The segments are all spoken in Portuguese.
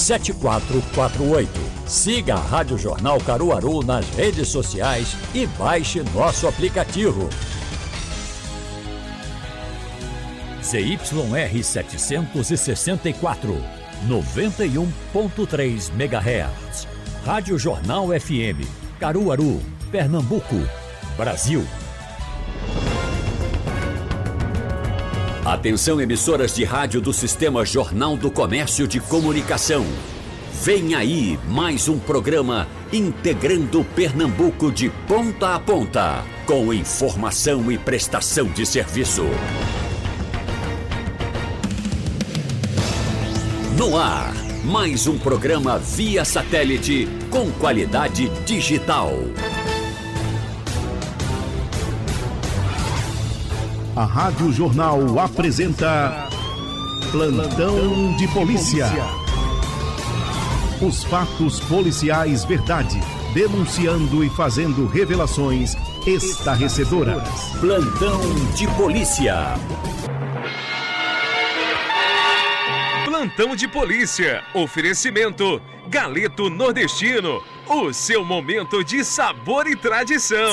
7448. Siga a Rádio Jornal Caruaru nas redes sociais e baixe nosso aplicativo. ZYR 764, 91.3 MHz. Rádio Jornal FM, Caruaru, Pernambuco, Brasil. Atenção, emissoras de rádio do Sistema Jornal do Comércio de Comunicação. Vem aí mais um programa integrando Pernambuco de ponta a ponta, com informação e prestação de serviço. No ar, mais um programa via satélite com qualidade digital. A Rádio Jornal apresenta Plantão de Polícia. Os fatos policiais verdade, denunciando e fazendo revelações estarrecedoras. Plantão de Polícia. Plantão de Polícia. Oferecimento Galeto Nordestino. O seu momento de sabor e tradição.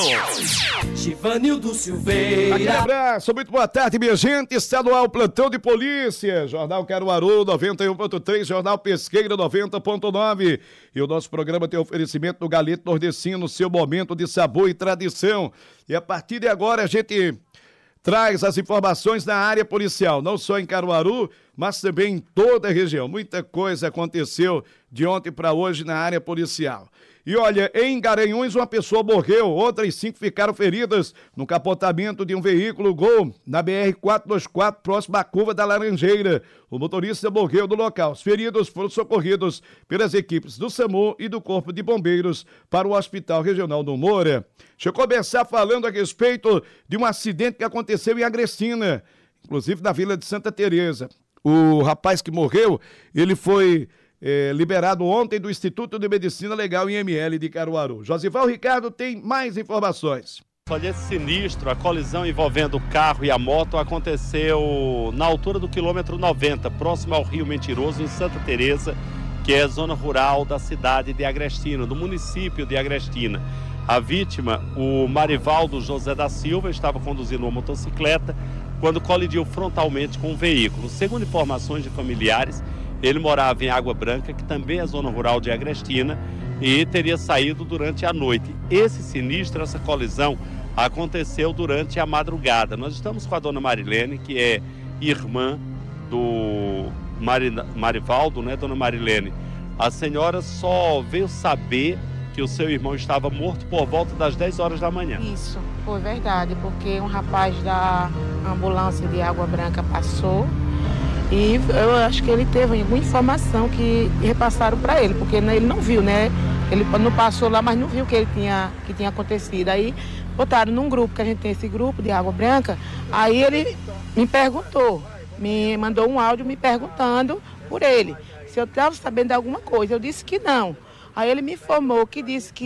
Givanildo Silveira. Aquele abraço, muito boa tarde, minha gente. Está no ar o Plantão de Polícia. Jornal Caruaru 91.3, Jornal Pesqueira 90.9. E o nosso programa tem oferecimento do Galeto Nordestino, seu momento de sabor e tradição. E a partir de agora a gente traz as informações na área policial, não só em Caruaru, mas também em toda a região. Muita coisa aconteceu de ontem para hoje na área policial. E olha, em Garanhuns uma pessoa morreu, outras 5 ficaram feridas no capotamento de um veículo Gol na BR-424, próximo à curva da Laranjeira. O motorista morreu no local. Os feridos foram socorridos pelas equipes do SAMU e do Corpo de Bombeiros para o Hospital Regional do Moura. Deixa eu começar falando a respeito de um acidente que aconteceu em Agrestina, inclusive na Vila de Santa Teresa. O rapaz que morreu, ele foi liberado ontem do Instituto de Medicina Legal IML de Caruaru. Josival Ricardo tem mais informações. Olha, esse sinistro, a colisão envolvendo o carro e a moto aconteceu na altura do quilômetro 90, próximo ao Rio Mentiroso, em Santa Teresa, que é a zona rural da cidade de Agrestina, do município de Agrestina. A vítima, o Marivaldo José da Silva, estava conduzindo uma motocicleta quando colidiu frontalmente com um veículo. Segundo informações de familiares, ele morava em Água Branca, que também é zona rural de Agrestina, e teria saído durante a noite. Esse sinistro, essa colisão, aconteceu durante a madrugada. Nós estamos com a dona Marilene, que é irmã do Marivaldo, né, dona Marilene? A senhora só veio saber que o seu irmão estava morto por volta das 10 horas da manhã. Isso, foi verdade, porque um rapaz da ambulância de Água Branca passou e eu acho que ele teve alguma informação que repassaram para ele, porque ele não viu, né? Ele não passou lá, mas não viu que tinha acontecido. Aí botaram num grupo, que a gente tem esse grupo de Água Branca, aí ele me perguntou, me mandou um áudio me perguntando por ele, se eu estava sabendo de alguma coisa. Eu disse que não. Aí ele me informou que disse que